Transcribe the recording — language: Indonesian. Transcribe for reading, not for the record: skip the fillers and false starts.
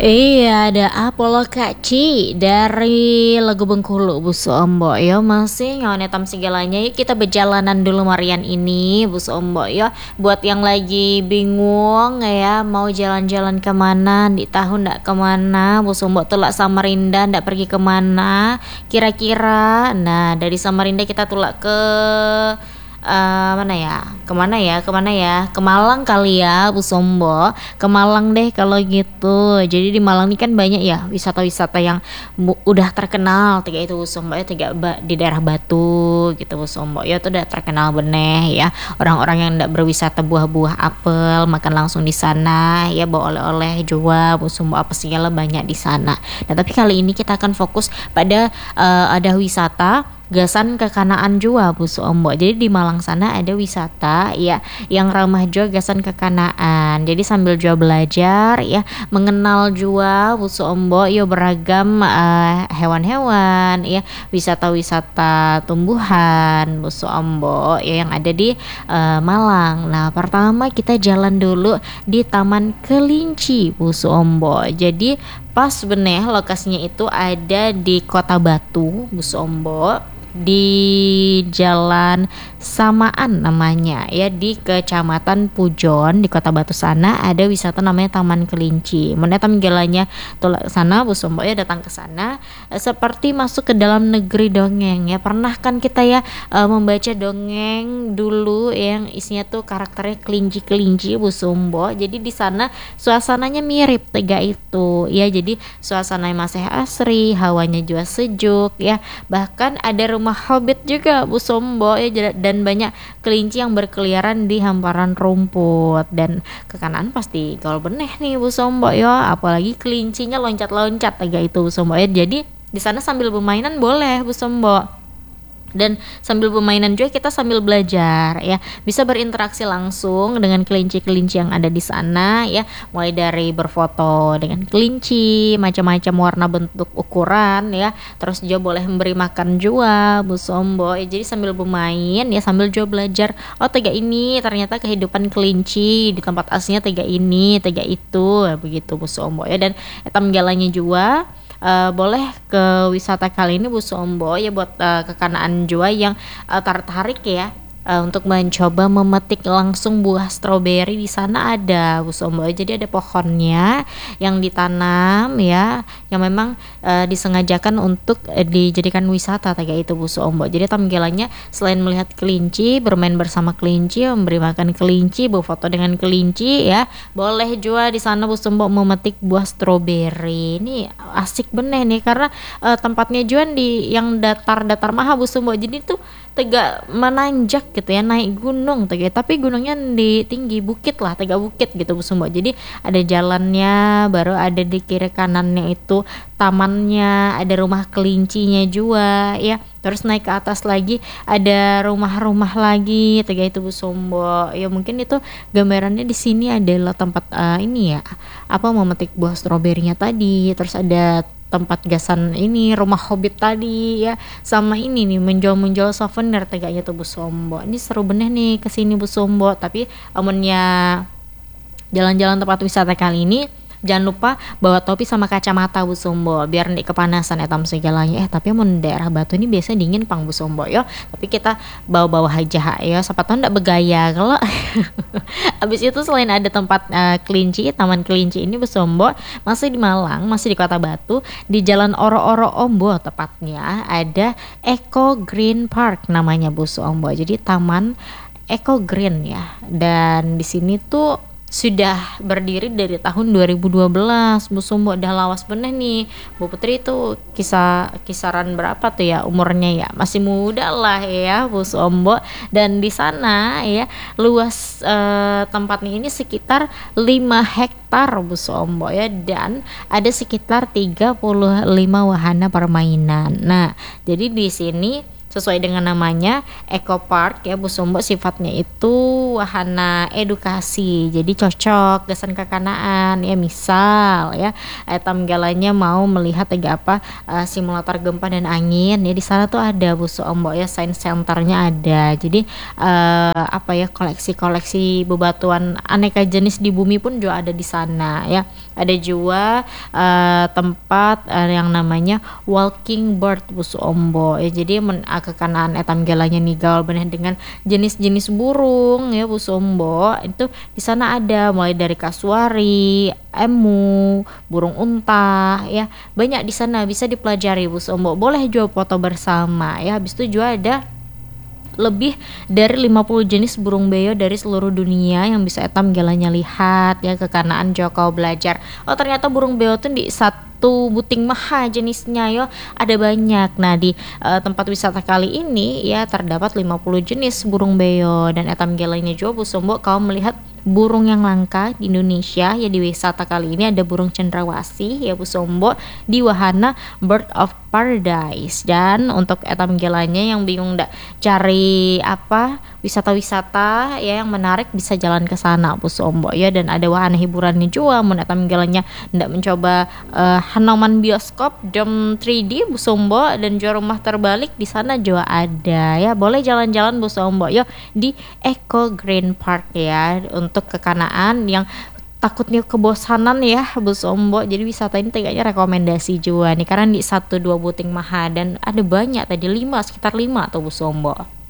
Iya, ada Apollo Kaci dari lagu Bengkulu Busu Ombo yo, masih ngawan tam segalanya. Yuk kita berjalanan dulu Marian ini Busu Ombo yo. Buat yang lagi bingung ya mau jalan-jalan kemana di tahun ndak kemana Busu Ombo tulak Samarinda ndak pergi kemana kira-kira. Nah dari Samarinda kita tulak ke mana ya? Kemana ya? Ke Malang kali ya, Bu Sombo. Ke Malang deh kalau gitu. Jadi di Malang ini kan banyak ya wisata-wisata yang udah terkenal. Tiga itu Bu Sombo ya, di daerah Batu gitu Bu Sombo. Ya itu udah terkenal beneh ya. Orang-orang yang ndak berwisata buah-buah apel makan langsung di sana ya, bawa oleh-oleh juga Bu Sombo, apa segala banyak di sana. Nah, tapi kali ini kita akan fokus pada ada wisata Gasan Kekanaan jua Bu Ombo. Jadi di Malang sana ada wisata ya yang ramah jua Gasan Kekanaan. Jadi sambil jua belajar ya mengenal jua Bu Ombo yo beragam hewan-hewan ya, wisata-wisata tumbuhan Bu Ombo ya yang ada di Malang. Nah, pertama kita jalan dulu di Taman Kelinci Bu Ombo. Jadi pas beneh lokasinya itu ada di Kota Batu Bu Ombo, di Jalan Samaan namanya ya, di Kecamatan Pujon di Kota Batu sana ada wisata namanya Taman Kelinci. Mendatang jalannya tolak sana Bu Sombo ya, datang ke sana seperti masuk ke dalam negeri dongeng ya. Pernah kan kita ya membaca dongeng dulu yang isinya tuh karakternya kelinci-kelinci Bu Sombo. Jadi di sana suasananya mirip tega itu ya. Jadi suasananya masih asri, hawanya juga sejuk ya. Bahkan ada rumah hobbit juga Bu Sombo ya, dan banyak kelinci yang berkeliaran di hamparan rumput. Dan ke kanan pasti gaul beneh nih Bu Sombo ya, apalagi kelincinya loncat-loncat tega itu Bu Sombo ya. Jadi di sana sambil bermainan boleh Bu Sombo, dan sambil bermainan juga kita sambil belajar ya, bisa berinteraksi langsung dengan kelinci-kelinci yang ada di sana ya, mulai dari berfoto dengan kelinci macam-macam warna bentuk ukuran ya, terus juga boleh memberi makan juga Bu Sombo ya. Jadi sambil bermain ya sambil juga belajar, oh tega ini ternyata kehidupan kelinci di tempat aslinya tega ini tega itu ya, begitu Bu Sombo ya. Dan etam galanya juga boleh ke wisata kali ini Bu Sombo ya, buat kekanaan jua yang tertarik ya untuk mencoba memetik langsung buah stroberi. Di sana ada Bu Sombo, jadi ada pohonnya yang ditanam ya, yang memang disengajakan untuk dijadikan wisata tega itu Bu Sombo. Jadi tampilannya selain melihat kelinci, bermain bersama kelinci, memberi makan kelinci, berfoto dengan kelinci ya, boleh juga di sana Bu Sombo memetik buah stroberi. Ini asik bener nih karena tempatnya juga di yang datar-datar mahal Bu Sombo. Jadi tuh tega menanjak gitu ya, naik gunung tega, tapi gunungnya di tinggi bukit lah, tega bukit gitu Bu Sombo. Jadi ada jalannya, baru ada di kiri kanannya itu tamannya, ada rumah kelincinya juga ya, terus naik ke atas lagi ada rumah-rumah lagi tega itu Bu Sombo ya. Mungkin itu gambarannya di sini adalah tempat ini ya, apa memetik buah stroberinya tadi, terus ada tempat gasan ini rumah hobbit tadi ya, sama ini nih menjual souvenir tegaknya tuh Bu Sombo. Ini seru bener nih kesini Bu Sombo. Tapi amunnya jalan-jalan tempat wisata kali ini jangan lupa bawa topi sama kacamata Bu Sombo biar nih kepanasan etam segalanya. Tapi mun daerah Batu ini biasanya dingin pang Bu Sombo yo, tapi kita bawa-bawa aja ya, siapa tahu ndak bergaya kalau abis itu selain ada tempat kelinci, taman kelinci ini Bu Sombo, masih di Malang, masih di Kota Batu, di Jalan Oro-Oro Ombo tepatnya ada Eco Green Park namanya Bu Sombo. Jadi taman Eco Green ya, dan di sini tuh sudah berdiri dari tahun 2012 Bu Sombo. Udah lawas bener nih Bu Putri itu kisaran berapa tuh ya umurnya ya, masih muda lah ya Bu Sombo. Dan di sana ya luas tempatnya ini sekitar 5 hektar Bu Sombo ya, dan ada sekitar 35 wahana permainan. Nah jadi di sini sesuai dengan namanya Eco Park ya Bu Sombo, sifatnya itu wahana edukasi, jadi cocok kesan kekanaan ya, misal ya etam galanya mau melihat apa simulator gempa dan angin ya, di sana tuh ada Bu Sombo ya, science centernya ada, jadi koleksi-koleksi bebatuan aneka jenis di bumi pun juga ada di sana ya. Ada juga tempat yang namanya walking bird Bu Ombo ya, jadi kekanaan etam gelanya nigal benih dengan jenis-jenis burung ya Bu Ombo, itu di sana ada mulai dari kasuari, emu, burung unta ya, banyak di sana bisa dipelajari Bu Ombo. Boleh juga foto bersama ya. Habis itu juga ada lebih dari 50 jenis burung beo dari seluruh dunia yang bisa etam gelanya lihat ya, kekanaan Joko belajar. Oh ternyata burung beo tuh di satu buting maha jenisnya yo, ada banyak. Nah di tempat wisata kali ini ya terdapat 50 jenis burung beo, dan etam gelanya juga Bu Sombo kau melihat burung yang langka di Indonesia ya. Di wisata kali ini ada burung cendrawasih ya Bu Sombo di wahana Bird of Paradise. Dan untuk etam gelanya yang bingung ndak cari wisata-wisata ya yang menarik, bisa jalan ke sana Bu Sombo ya. Dan ada wahana hiburannya juga, mun etam gelanya ndak mencoba hanoman bioskop jam 3D Bu Sombo dan juga rumah terbalik, di sana juga ada ya. Boleh jalan-jalan Bu Sombo yo di Eco Green Park ya, untuk kekanaan yang takutnya kebosanan ya Bu Sombo. Jadi wisata ini kayaknya rekomendasi juga nih, karena di 1-2 buting maha dan ada banyak tadi, sekitar 5 tuh Bu Sombo.